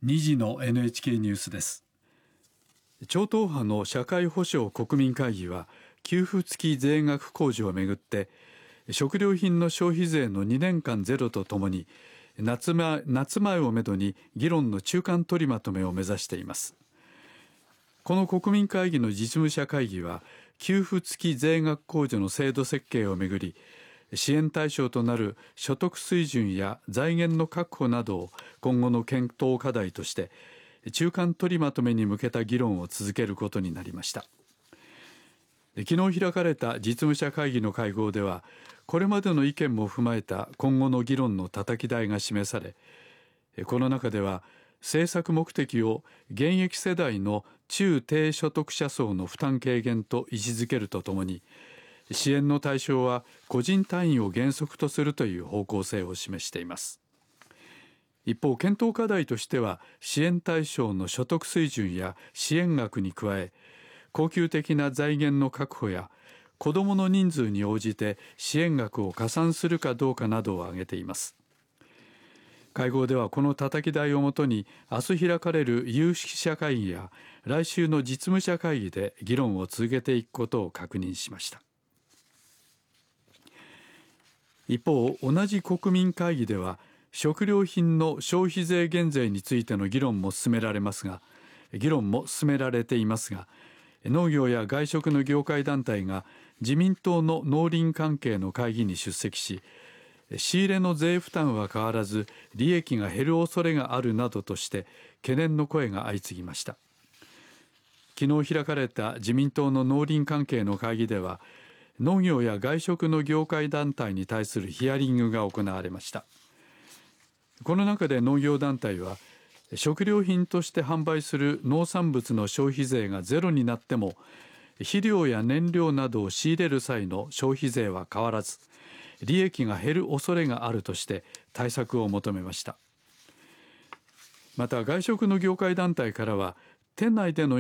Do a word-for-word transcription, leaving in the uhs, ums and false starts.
にじの エヌエイチケー ニュースです。 超党派の社会保障国民会議は給付付き税額控除をめぐって食料品の消費税のにねんかんゼロとともに 夏前、夏前をめどに議論の中間取りまとめを目指しています。この国民会議の実務者会議は給付付き税額控除の制度設計をめぐり支援対象となる所得水準や財源の確保などを今後の検討課題として中間取りまとめに向けた議論を続けることになりました。昨日開かれた実務者会議の会合ではこれまでの意見も踏まえた今後の議論のたたき台が示され、この中では政策目的を現役世代の中低所得者層の負担軽減と位置づけるとともに支援の対象は個人単位を原則とするという方向性を示しています。一方、検討課題としては支援対象の所得水準や支援額に加え恒久的な財源の確保や子どもの人数に応じて支援額を加算するかどうかなどを挙げています。会合ではこのたたき台をもとに明日開かれる有識者会議や来週の実務者会議で議論を続けていくことを確認しました。一方、同じ国民会議では食料品の消費税減税についての議論も進められますが議論も進められていますが農業や外食の業界団体が自民党の農林関係の会議に出席し仕入れの税負担は変わらず利益が減る恐れがあるなどとして懸念の声が相次ぎました。昨日開かれた自民党の農林関係の会議では農業や外食の業界団体に対するヒアリングが行われました。この中で農業団体は食料品として販売する農産物の消費税がゼロになっても肥料や燃料などを仕入れる際の消費税は変わらず利益が減る恐れがあるとして対策を求めました。また外食の業界団体からは店内での